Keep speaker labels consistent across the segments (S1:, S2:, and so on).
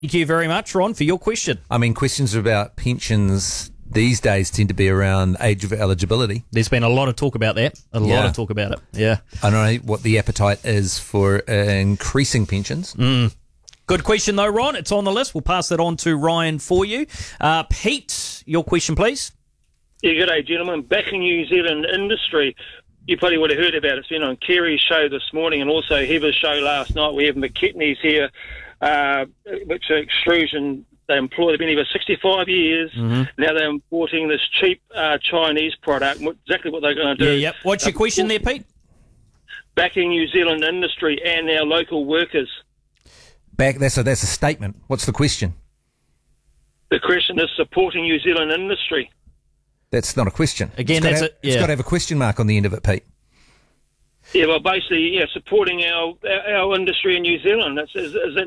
S1: Thank you very much, Ron, for your question.
S2: I mean, questions about pensions these days tend to be around age of eligibility.
S1: There's been a lot of talk about that. A lot of talk about it. Yeah.
S2: I don't know what the appetite is for increasing pensions.
S1: Good question, though, Ron. It's on the list. We'll pass that on to Ryan for you. Pete, your question, please.
S3: Yeah, good day, gentlemen. Back in New Zealand industry, you probably would have heard about it. It's been on Kerry's show this morning and also Heather's show last night. We have McKetney's here, which are extrusion. They've been here for 65 years. Now they're importing this cheap Chinese product. Exactly what they're going to do.
S1: Yeah. What's your question there, Pete?
S3: Backing New Zealand industry and our local workers.
S2: That's a statement. What's the question?
S3: The question is supporting New Zealand industry.
S2: That's not a question.
S1: Again,
S2: it's got to have a question mark on the end of it, Pete.
S3: Yeah, well, basically, supporting our industry in New Zealand. Is that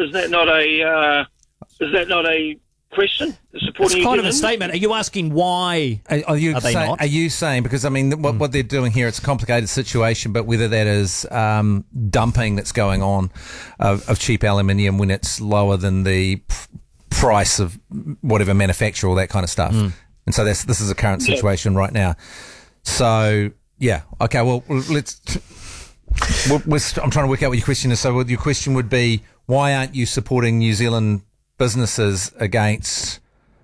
S3: not a question? Supporting
S1: it's kind of a statement. Are you asking why?
S2: Are you saying, because I mean, what they're doing here, it's a complicated situation, but whether that is dumping that's going on of cheap aluminium when it's lower than the price of whatever manufacturer, all that kind of stuff. And so this is a current situation right now. So, yeah. Okay, well, I'm trying to work out what your question is. So your question would be, why aren't you supporting New Zealand businesses against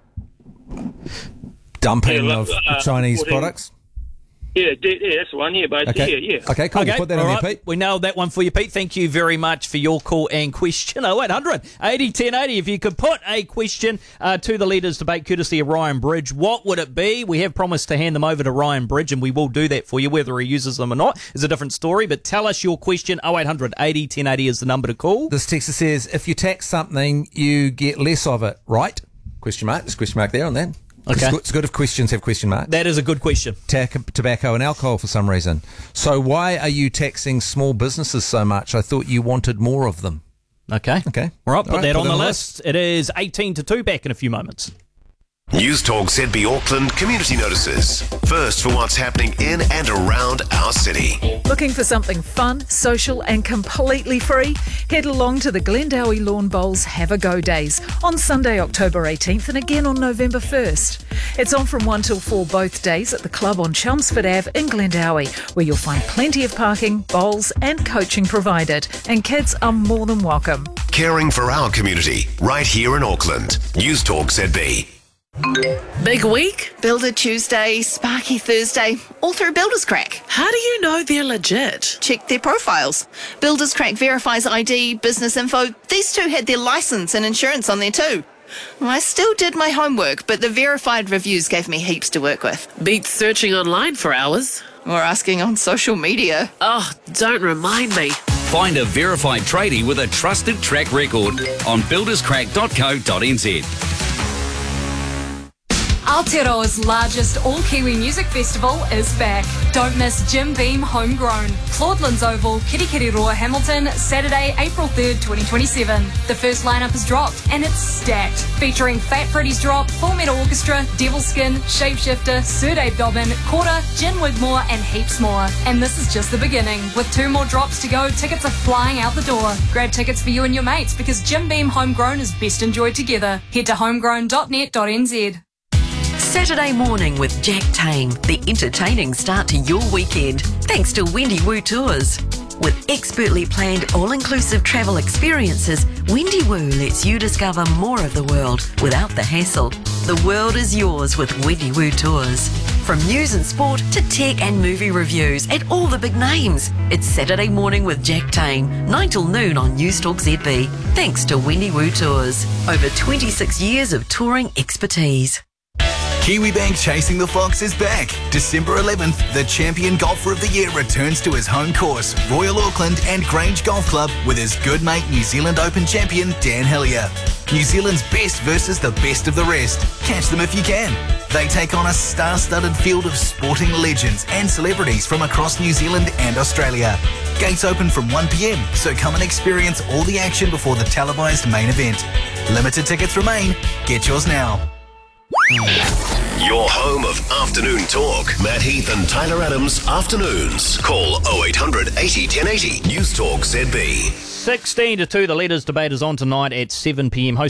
S2: dumping of Chinese products?
S3: Yeah, that's the one. Yeah, basically.
S2: Okay. Okay, cool. We'll put that on there, Pete.
S1: We nailed that one for you, Pete. Thank you very much for your call and question. 0800 80 1080. If you could put a question to the Leaders Debate courtesy of Ryan Bridge, what would it be? We have promised to hand them over to Ryan Bridge, and we will do that for you. Whether he uses them or not is a different story, but tell us your question. 0800 80 1080 is the number to call.
S2: This texter says, if you tax something, you get less of it, right? Question mark. There's a question mark there on that.
S1: Okay.
S2: It's good if questions have question marks.
S1: That is a good question.
S2: Tobacco and alcohol for some reason. So why are you taxing small businesses so much? I thought you wanted more of them.
S1: Okay. All right, put that on the list.
S2: list.
S1: It is 18 to 2, back in a few moments.
S4: News Talk ZB Auckland community notices. First for what's happening in and around our city.
S5: Looking for something fun, social and completely free? Head along to the Glendowie Lawn Bowls Have a Go Days on Sunday, October 18th and again on November 1st. It's on from 1 till 4 both days at the club on Chelmsford Ave in Glendowie, where you'll find plenty of parking, bowls and coaching provided, and kids are more than welcome.
S4: Caring for our community right here in Auckland. News Talk ZB.
S6: Big week?
S7: Builder Tuesday, Sparky Thursday, all through Builders Crack.
S6: How do you know they're legit?
S7: Check their profiles. Builders Crack verifies ID, business info. These two had their licence and insurance on there too. I still did my homework, but the verified reviews gave me heaps to work with.
S6: Beats searching online for hours.
S7: Or asking on social media.
S6: Oh, don't remind me.
S8: Find a verified tradie with a trusted track record on builderscrack.co.nz.
S9: Aotearoa's largest all-Kiwi music festival is back. Don't miss Jim Beam Homegrown. Claudelands Oval, Kirikiriroa, Hamilton, Saturday, April 3rd, 2027. The first lineup is dropped and it's stacked. Featuring Fat Freddy's Drop, Full Metal Orchestra, Devilskin, Shapeshifter, Sir Dave Dobbin, Quarter, Jen Wigmore and heaps more. And this is just the beginning. With 2 more drops to go, tickets are flying out the door. Grab tickets for you and your mates because Jim Beam Homegrown is best enjoyed together. Head to homegrown.net.nz.
S10: Saturday morning with Jack Tame, the entertaining start to your weekend, thanks to Wendy Woo Tours. With expertly planned all-inclusive travel experiences, Wendy Woo lets you discover more of the world without the hassle. The world is yours with Wendy Woo Tours. From news and sport to tech and movie reviews and all the big names. It's Saturday morning with Jack Tame, 9 till noon on News Talk ZB, thanks to Wendy Woo Tours. Over 26 years of touring expertise.
S11: Kiwibank Chasing the Fox is back. December 11th, the champion golfer of the year returns to his home course, Royal Auckland and Grange Golf Club, with his good mate New Zealand Open champion Dan Hillier. New Zealand's best versus the best of the rest. Catch them if you can. They take on a star-studded field of sporting legends and celebrities from across New Zealand and Australia. Gates open from 1 p.m, so come and experience all the action before the televised main event. Limited tickets remain. Get yours now.
S4: Your home of afternoon talk. Matt Heath and Tyler Adams, afternoons. Call 0800 80 1080. News Talk ZB.
S1: 16 to 2, the Leaders debate is on tonight at 7 p.m.